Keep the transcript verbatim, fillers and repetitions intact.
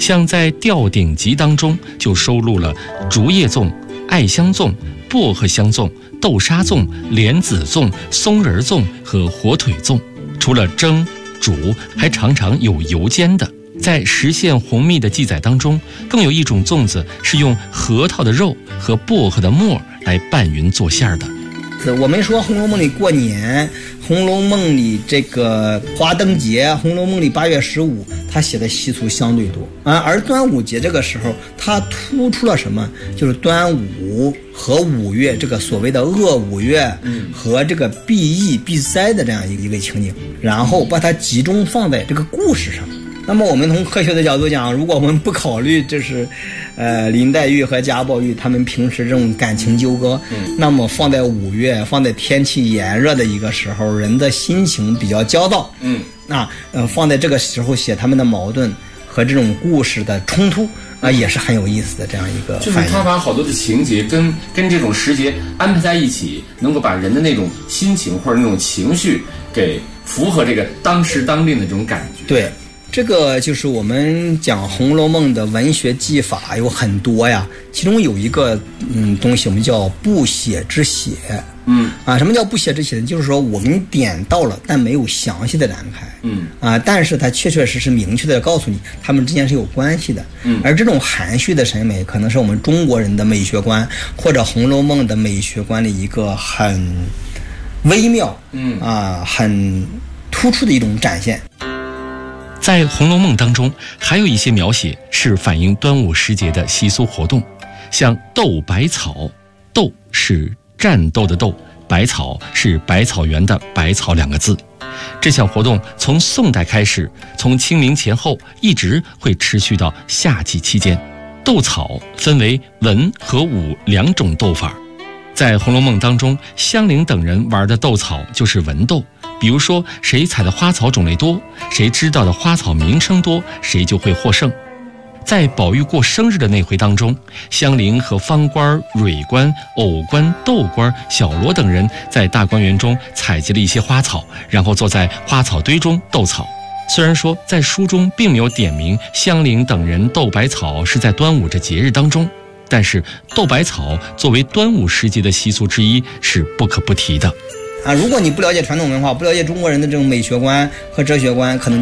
像在《吊顶集》当中就收录了竹叶粽、艾香粽、薄荷香粽、豆沙粽、莲子粽、松仁粽和火腿粽。除了蒸、煮，还常常有油煎的。在实现红蜜的记载当中，更有一种粽子是用核桃的肉和薄荷的末来拌匀做馅的。 我们说《红楼梦》里过年，《红楼梦》里这个花灯节，《红楼梦》里八月十五，他写的习俗相对多啊。而端午节这个时候，它突出了什么？就是端午和五月这个所谓的恶五月和这个避疫避灾的这样一个一个情景，然后把它集中放在这个故事上。那么我们从科学的角度讲，如果我们不考虑这是呃林黛玉和贾宝玉他们平时这种感情纠葛，嗯，那么放在五月，放在天气炎热的一个时候，人的心情比较焦躁，嗯，那呃放在这个时候写他们的矛盾和这种故事的冲突啊、呃，也是很有意思的这样一个。 就是他把好多的情节跟跟这种时节安排在一起，能够把人的那种心情或者那种情绪给符合这个当时当令的这种感觉。 对。这个就是我们讲《红楼梦》的文学技法有很多呀，其中有一个嗯东西我们叫不写之写，嗯啊，什么叫不写之写呢？就是说我们点到了，但没有详细的展开，嗯啊，但是它确确实实明确的告诉你，他们之间是有关系的，嗯，而这种含蓄的审美，可能是我们中国人的美学观或者《红楼梦》的美学观里一个很微妙，嗯啊，很突出的一种展现。 在《红楼梦》当中，还有一些描写是反映端午时节的习俗活动，像斗百草，斗是战斗的斗，百草是百草园的百草两个字。这项活动从宋代开始，从清明前后一直会持续到夏季期间。斗草分为文和武两种斗法。在《红楼梦》当中，香菱等人玩的斗草就是文斗，比如说谁采的花草种类多，谁知道的花草名称多，谁就会获胜。在宝玉过生日的那回当中，香菱和方官、蕊官、藕官、豆官、小罗等人在大观园中采集了一些花草，然后坐在花草堆中斗草。虽然说在书中并没有点明香菱等人斗百草是在端午这节日当中，但是斗百草作为端午时节的习俗之一是不可不提的啊。如果你不了解传统文化，不了解中国人的这种美学观和哲学观，可能